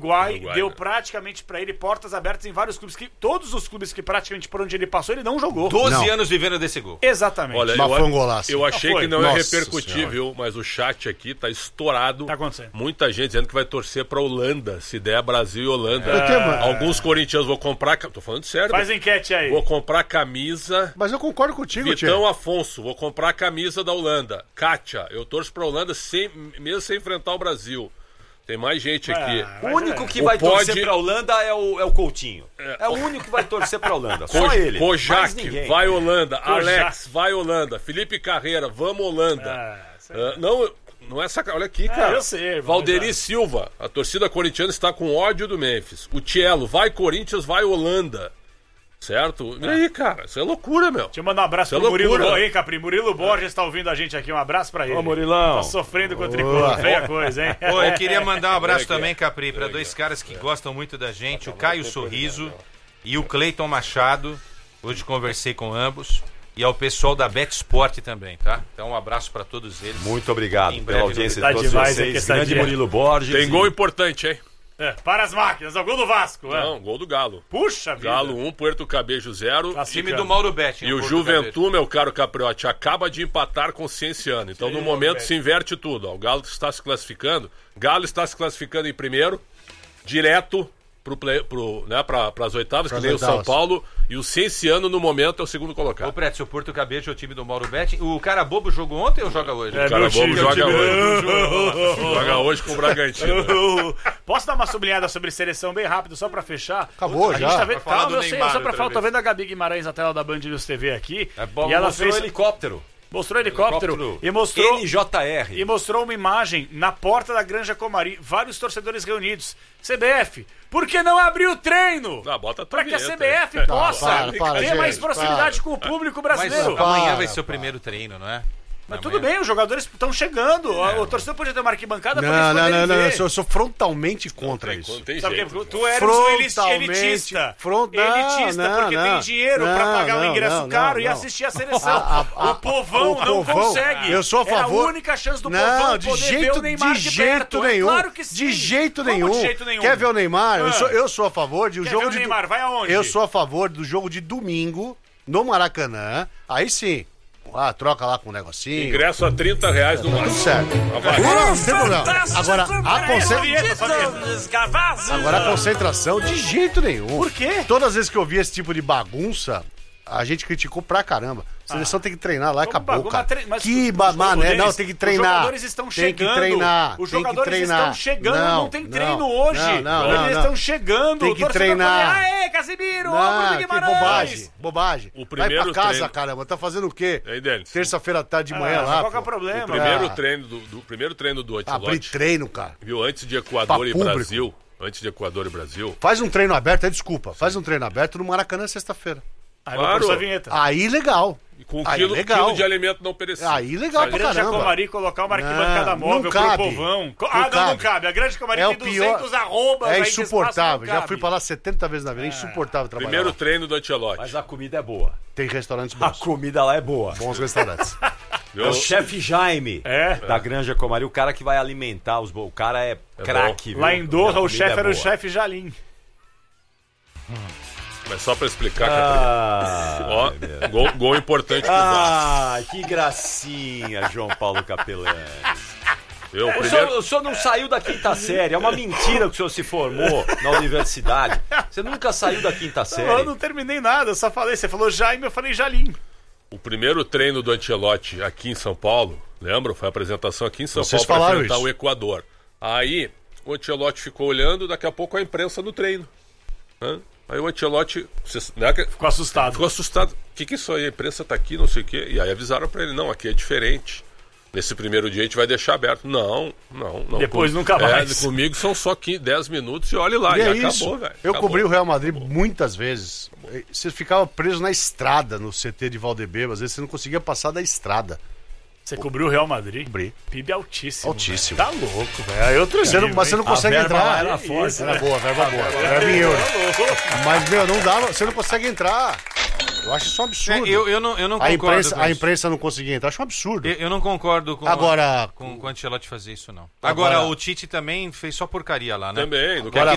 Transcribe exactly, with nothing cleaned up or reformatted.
Uruguai, Uruguai deu né? praticamente pra ele portas abertas em vários clubes, que todos os clubes que praticamente por onde ele passou, ele não jogou. doze Não. anos vivendo desse gol. Exatamente. Olha, Mas eu, foi um golaço. eu achei Não que foi. não ia Nossa repercutir, Senhora. viu? Mas o chat aqui tá estourado. Tá acontecendo. Muita gente dizendo que vai torcer pra Holanda, se der Brasil e Holanda. Eu tenho uma- Alguns corintianos vão comprar... Tô falando sério. Faz né? enquete aí. Vou comprar camisa... Mas eu concordo contigo, Tchê. Vitão Afonso, vou comprar a camisa da Holanda. Kátia, eu torço pra Holanda sem, mesmo sem enfrentar o Brasil. Tem mais gente aqui. Ah, O único que O vai pode- torcer pra Holanda é o, é o Coutinho. É. o único que vai torcer pra Holanda. Só Ko- ele. Mais Kojak, ninguém. vai Holanda. Kojak. Alex, vai Holanda. Felipe Carreira, vamos Holanda. Ah, sei Ah, não, não é sacanagem. Olha aqui, cara. eu sei, irmão, Valderi mas- Silva, a torcida corintiana está com ódio do Memphis. O Tielo, vai Corinthians, vai Holanda. Certo? E aí, cara? Isso é loucura, meu. Deixa eu mandar um abraço Isso pro é Murilo loucura. Borges, hein, Capri? Murilo Borges tá ouvindo a gente aqui. Um abraço pra ele. Ô, Murilão. Tá sofrendo com o tricolor. Feia coisa, hein? Pô, eu queria mandar um abraço Olha aqui, também, Capri, para dois caras que gostam muito da gente, o Caio Sorriso e o Cleiton Machado. Hoje conversei com ambos. E ao pessoal da Bet Sport também, tá? Então um abraço para todos eles. Muito obrigado Em pela breve, audiência tá de todos demais vocês. aqui essa Grande dia. Murilo Borges. Tem e- gol importante, hein? É, para as máquinas, é o gol do Vasco. é. Não, gol do Galo. Puxa vida. Galo um, Puerto Cabejo zero. Time do Mauro Betti. E o Juventude, meu caro Capriotti, acaba de empatar com o Cienciano. Então, no momento, se inverte tudo. Ó. O Galo está se classificando. Galo está se classificando em primeiro, direto pro play, pro, né, para as oitavas, que Pras nem o São oitavas. Paulo. E o Cienciano, no momento, é o segundo Ô, colocado. Preto, seu Porto Cabejo é o time do Mauro Betti. O cara bobo jogou ontem ou joga hoje? É, O cara meu bobo time, joga meu time. hoje. Joga hoje com o Bragantino. Posso dar uma sublinhada sobre seleção bem rápido, só pra fechar? Acabou a já. Gente tá vendo... Vai falar Calma, do eu sei, Neymar só pra outra falar, tô vez. vendo a Gabi Guimarães na tela da Band News T V aqui. É bom, e ela mostrou fez... helicóptero. Mostrou helicóptero, Helicóptero e mostrou... N J R. E mostrou uma imagem na porta da Granja Comari, vários torcedores reunidos. C B F, por que não abrir o treino? Ah, bota a tua Pra que a vinheta C B F aí. possa para, para, ter gente, mais proximidade para. com o público Mas brasileiro. Para, amanhã vai ser para. o primeiro treino, não é? Mas Amanhã. tudo bem, os jogadores estão chegando. O, o torcedor podia ter uma arquibancada pra Não, eles não, poderem não, não, ver. eu sou, eu sou frontalmente contra Tem, isso. tem Sabe jeito. por quê? Tu eres um elis- Frontalmente, elitista. front- não, elitista, não, porque não. tem dinheiro pra Não, pagar o não, ingresso não, caro não, e não. assistir a seleção. A- a- a- o povão o não povão, consegue. eu sou a favor- É a única chance do Não, povão de poder ver jeito, o Neymar de de, jeito perto. nenhum. É claro que sim. De jeito Como nenhum. de jeito nenhum? Quer ver o Neymar? Eu, Ah. sou, eu sou a favor de o Quer jogo ver o de Neymar? Vai aonde? Eu sou a favor do jogo de domingo no Maracanã. Aí sim. Ah, troca lá com um negocinho. Ingresso a trinta reais no Tudo máximo. certo. vai. Não, não tem problema. Agora, a concentração. Vinheta, só vinheta. Agora a concentração, de jeito nenhum. Por quê? Todas as vezes que eu vi esse tipo de bagunça, a gente criticou pra caramba. A seleção tem que treinar lá e Como acabou, bagulho, cara. mas tre- mas Que os ba- mané, jogadores- não, tem que treinar. Os jogadores estão Tem que chegando. treinar. Os tem que jogadores treinar. estão chegando, não, tem treino não, hoje. Não, não, não, Eles não. estão chegando. Tem O que torcedor treinar. fala, Aê, Casimiro, Não, Álvaro de que Guimarães. bobagem, bobagem. O Vai pra primeiro casa, treino- caramba. Tá fazendo o quê? E aí, Denis? Terça-feira à tarde de manhã Ah, lá. qual que é o pô. problema? O primeiro Ah. treino do, do primeiro treino do Abrir Ancelotti, treino, cara. viu, antes de Equador Pra e público. Brasil, antes de Equador e Brasil, Faz um treino aberto, aí desculpa. Faz um treino aberto no Maracanã sexta-feira. Aí eu vou Claro. pôr sua vinheta. Aí legal. e com um Aí quilo, legal. quilo de alimento não perecível. Aí legal Faz- pra Granja caramba. Comari colocar uma arquibancada Não, móvel não pro cabe. povão. Co- Não Ah, não, não cabe. cabe. A Granja Comari É tem o pior. duzentos arrobas É aí de espaço, insuportável. não Já cabe. fui pra lá setenta vezes na vida. É insuportável trabalhar Primeiro lá. treino do Ancelotti. Mas a comida é boa. Tem restaurantes A bons. comida lá é boa. Bons restaurantes. É o chefe Jaime É. da Granja Comari, o cara que vai alimentar os... bo- O cara é, craque, viu? Lá em E a Doha, o comida chefe é era o boa. chefe Jalim. Mas só pra explicar, Ah, Capri. Ó, gol, gol importante pro Vasco. ah, que gracinha, João Paulo Capelani. Eu, O senhor, primeiro, o senhor não saiu da quinta série, é uma mentira que o senhor se formou na universidade. Você nunca saiu da quinta Não, eu série. não terminei nada, eu só falei. Você falou Jaime, eu falei Jalim. o primeiro treino do Ancelotti aqui em São Paulo, lembra? Foi a apresentação aqui em São Vocês Paulo para falaram enfrentar isso. o Equador. Aí o Ancelotti ficou olhando, daqui a pouco a imprensa no treino. Hã? Aí o Ancelotti vocês- né, que- Ficou assustado. ficou assustado. O que, que é isso aí? A imprensa tá aqui, não sei o quê. E aí avisaram pra ele, não, aqui é diferente. Nesse primeiro dia a gente vai deixar aberto. Não, não, não. Depois Com- nunca é, mais. comigo são só quinze, dez minutos e olhe lá, E já é acabou, isso. velho. Eu Acabou. cobri o Real Madrid muitas vezes. Você ficava preso na estrada no C T de Valdebeba. Às vezes você não conseguia passar da estrada. Você cobriu o Real Madrid? Cobri. P I B altíssimo. Altíssimo. velho. Tá louco, velho. Aí outro Você não, nível, mas você hein? não consegue A verba entrar. lá era Isso, forte, Era né? boa, verba boa. Verba em euro. Mas, meu, não dava. Você não consegue entrar. Eu acho isso um É, absurdo. eu, eu não, eu não a, concordo imprensa, com a isso. imprensa não conseguia entrar. Acho um absurdo. Eu, eu não concordo com, Agora- com, com o Ancelotti fazer isso, não. Agora- Agora, o Tite também fez só porcaria lá, né? Também, não Agora- quer